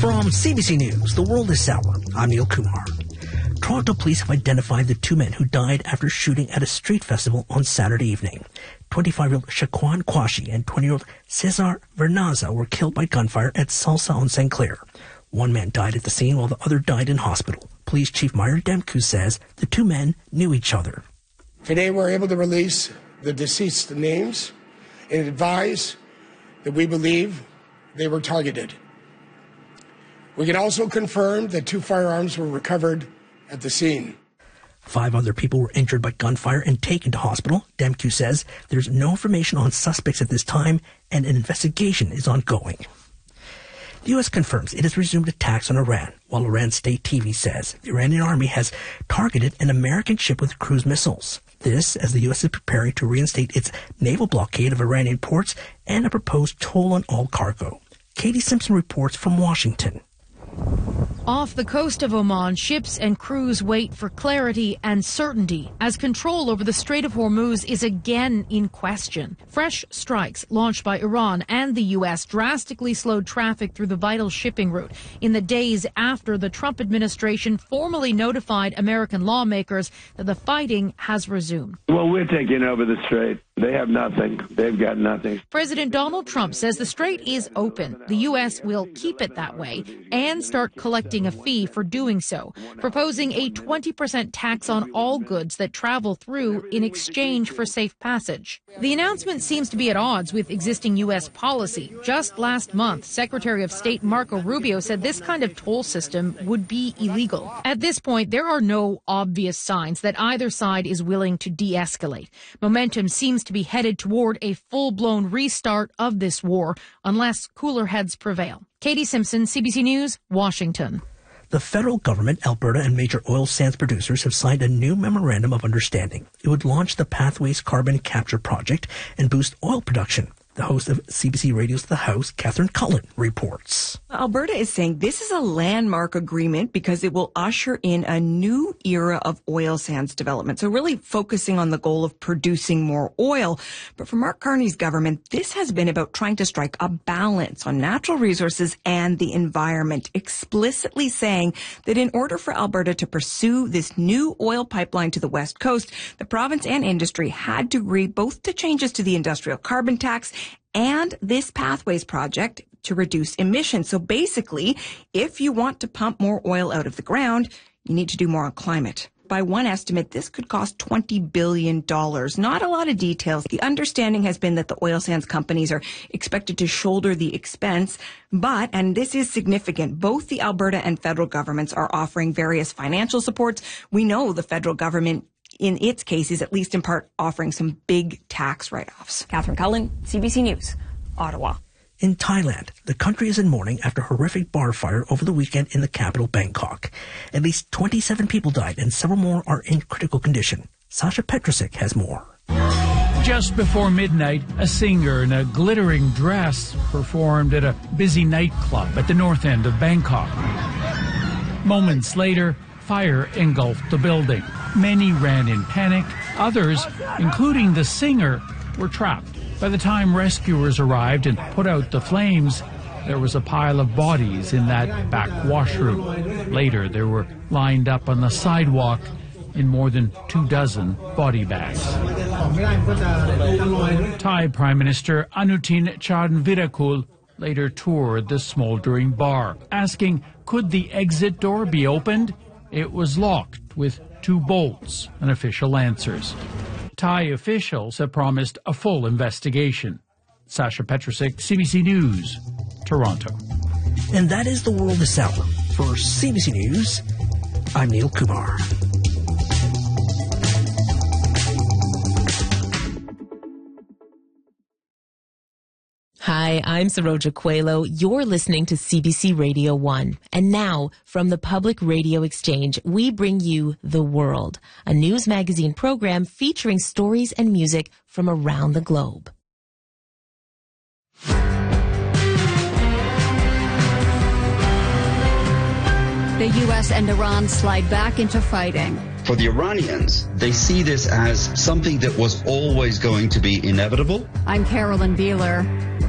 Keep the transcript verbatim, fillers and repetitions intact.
From C B C News, The World is Sour. I'm Neil Kumar. Toronto police have identified the two men who died after shooting at a street festival on Saturday evening. twenty-five-year-old Shaquan Kwashi and twenty-year-old Cesar Vernaza were killed by gunfire at Salsa on Saint Clair. One man died at the scene while the other died in hospital. Police Chief Meyer Demku says the two men knew each other. Today we're able to release the deceased names and advise that we believe they were targeted. We can also confirm that two firearms were recovered at the scene. Five other people were injured by gunfire and taken to hospital. Demku says there's no information on suspects at this time and an investigation is ongoing. The U S confirms it has resumed attacks on Iran, while Iran state T V says the Iranian army has targeted an American ship with cruise missiles. This as the U S is preparing to reinstate its naval blockade of Iranian ports and a proposed toll on all cargo. Katie Simpson reports from Washington. Off the coast of Oman, ships and crews wait for clarity and certainty as control over the Strait of Hormuz is again in question. Fresh strikes launched by Iran and the U S drastically slowed traffic through the vital shipping route in the days after the Trump administration formally notified American lawmakers that the fighting has resumed. Well, we're taking over the strait. They have nothing. They've got nothing. President Donald Trump says the strait is open. The U S will keep it that way and start collecting a fee for doing so, proposing a twenty percent tax on all goods that travel through in exchange for safe passage. The announcement seems to be at odds with existing U S policy. Just last month, Secretary of State Marco Rubio said this kind of toll system would be illegal. At this point, there are no obvious signs that either side is willing to de-escalate. Momentum seems to be headed toward a full-blown restart of this war unless cooler heads prevail. Katie Simpson, C B C News, Washington. The federal government, Alberta, and major oil sands producers have signed a new memorandum of understanding. It would launch the Pathways Carbon Capture Project and boost oil production. The host of C B C Radio's The House, Catherine Cullen, reports. Alberta is saying this is a landmark agreement because it will usher in a new era of oil sands development. So really focusing on the goal of producing more oil. But for Mark Carney's government, this has been about trying to strike a balance on natural resources and the environment, explicitly saying that in order for Alberta to pursue this new oil pipeline to the West Coast, the province and industry had to agree both to changes to the industrial carbon tax and this Pathways project to reduce emissions. So basically, if you want to pump more oil out of the ground, you need to do more on climate. By one estimate, this could cost twenty billion dollars. Not a lot of details. The understanding has been that the oil sands companies are expected to shoulder the expense. But, and this is significant, both the Alberta and federal governments are offering various financial supports. We know the federal government, in its case, is at least in part offering some big tax write-offs. Catherine Cullen, C B C News, Ottawa. In Thailand, the country is in mourning after a horrific bar fire over the weekend in the capital, Bangkok. At least twenty-seven people died and several more are in critical condition. Sasha Petrusik has more. Just before midnight, a singer in a glittering dress performed at a busy nightclub at the north end of Bangkok. Moments later, fire engulfed the building. Many ran in panic. Others, including the singer, were trapped. By the time rescuers arrived and put out the flames, there was a pile of bodies in that back washroom. Later, they were lined up on the sidewalk in more than two dozen body bags. Thai Prime Minister Anutin Charnvirakul later toured the smoldering bar, asking, could the exit door be opened? It was locked with two bolts, an official answers. Thai officials have promised a full investigation. Sasha Petrusik, C B C News, Toronto. And that is The World this hour. For C B C News, I'm Neil Kumar. Hi, I'm Saroja Coelho. You're listening to C B C Radio one. And now, from the Public Radio Exchange, we bring you The World, a news magazine program featuring stories and music from around the globe. The U S and Iran slide back into fighting. For the Iranians, they see this as something that was always going to be inevitable. I'm Carolyn Beeler.